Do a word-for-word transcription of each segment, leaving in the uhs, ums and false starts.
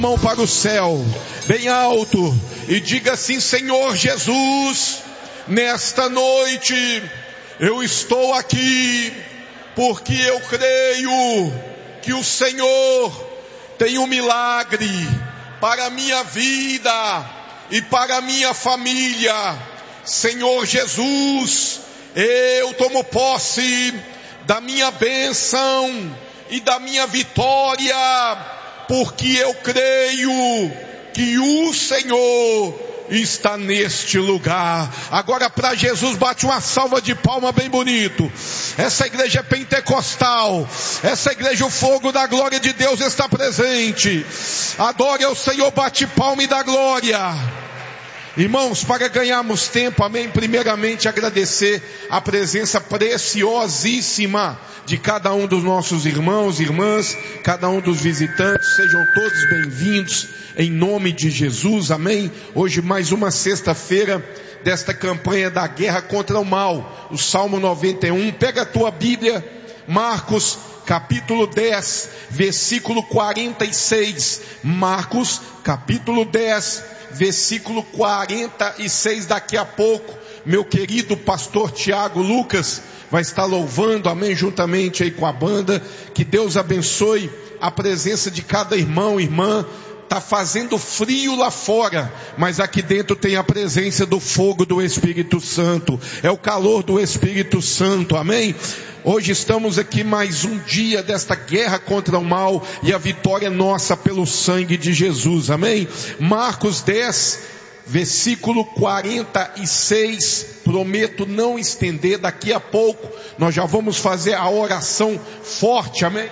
Mão para o céu, bem alto, e diga assim: Senhor Jesus, nesta noite eu estou aqui porque eu creio que o Senhor tem um milagre para a minha vida e para a minha família. Senhor Jesus, eu tomo posse da minha bênção e da minha vitória, porque eu creio que o Senhor está neste lugar. Agora para Jesus bate uma salva de palma bem bonito. Essa igreja é pentecostal. Essa igreja, o fogo da glória de Deus está presente. Adore ao Senhor, bate palma e dá glória. Irmãos, para ganharmos tempo, amém, primeiramente agradecer a presença preciosíssima de cada um dos nossos irmãos, irmãs, cada um dos visitantes. Sejam todos bem-vindos em nome de Jesus, amém. Hoje mais uma sexta-feira desta campanha da guerra contra o mal, o Salmo noventa e um. Pega a tua Bíblia, Marcos capítulo dez, versículo quarenta e seis. Marcos capítulo dez, versículo quarenta e seis. Daqui a pouco, meu querido pastor Tiago Lucas vai estar louvando, amém, juntamente aí com a banda. Que Deus abençoe a presença de cada irmão, irmã. Tá fazendo frio lá fora, mas aqui dentro tem a presença do fogo do Espírito Santo. É o calor do Espírito Santo, amém? Hoje estamos aqui mais um dia desta guerra contra o mal e a vitória é nossa pelo sangue de Jesus, amém? Marcos dez, versículo quarenta e seis, prometo não estender, daqui a pouco nós já vamos fazer a oração forte, amém?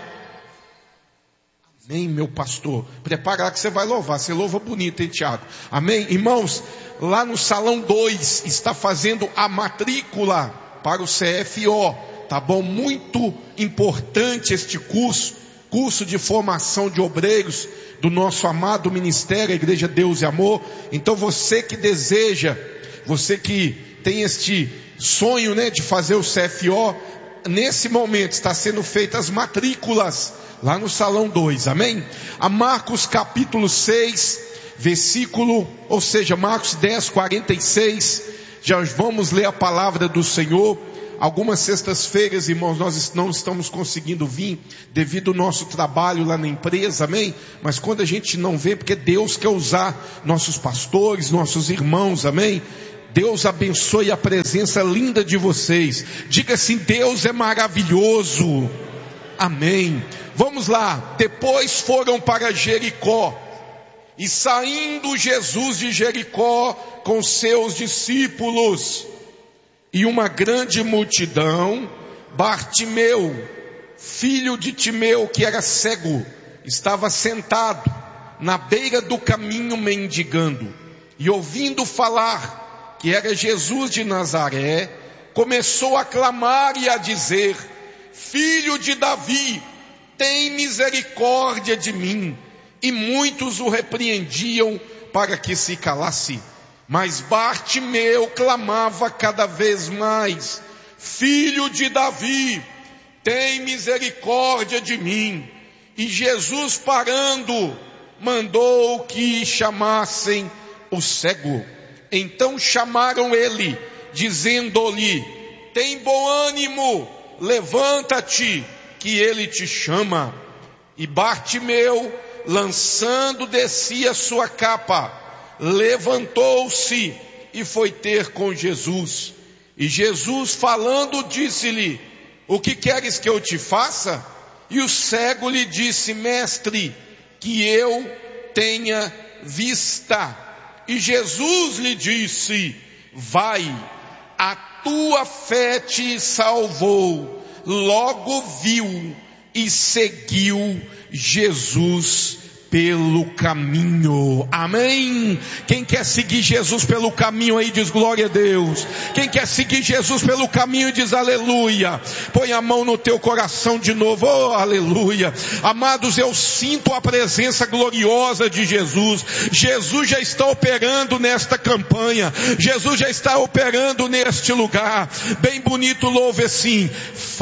Amém, meu pastor. Prepara lá que você vai louvar. Você louva bonito, hein, Tiago? Amém? Irmãos, lá no salão dois está fazendo a matrícula para o C F O. Tá bom? Muito importante este curso. Curso de formação de obreiros do nosso amado ministério, a Igreja Deus e Amor. Então você que deseja, você que tem este sonho, né, de fazer o C F O, nesse momento está sendo feitas as matrículas lá no salão dois, amém? A Marcos capítulo seis, versículo, ou seja, Marcos dez, quarenta e seis, já vamos ler a palavra do Senhor. Algumas sextas-feiras, irmãos, nós não estamos conseguindo vir devido ao nosso trabalho lá na empresa, amém? Mas quando a gente não vem, porque Deus quer usar nossos pastores, nossos irmãos, amém? Deus abençoe a presença linda de vocês. Diga assim: Deus é maravilhoso. Amém. Vamos lá. Depois foram para Jericó. E saindo Jesus de Jericó com seus discípulos e uma grande multidão, Bartimeu, filho de Timeu, que era cego, estava sentado na beira do caminho mendigando. E ouvindo falar que era Jesus de Nazaré, começou a clamar e a dizer: Filho de Davi, tem misericórdia de mim. E muitos o repreendiam para que se calasse. Mas Bartimeu clamava cada vez mais: Filho de Davi, tem misericórdia de mim. E Jesus, parando, mandou que chamassem o cego. Então chamaram ele, dizendo-lhe: tem bom ânimo, levanta-te, que ele te chama. E Bartimeu, lançando de si a sua capa, levantou-se e foi ter com Jesus. E Jesus, falando, disse-lhe: o que queres que eu te faça? E o cego lhe disse: Mestre, que eu tenha vista. E Jesus lhe disse: vai, a tua fé te salvou. Logo viu e seguiu Jesus pelo caminho. Amém? Quem quer seguir Jesus pelo caminho aí diz glória a Deus. Quem quer seguir Jesus pelo caminho diz aleluia. Põe a mão no teu coração de novo. Oh, aleluia. Amados, eu sinto a presença gloriosa de Jesus. Jesus já está operando nesta campanha. Jesus já está operando neste lugar. Bem bonito, louve assim.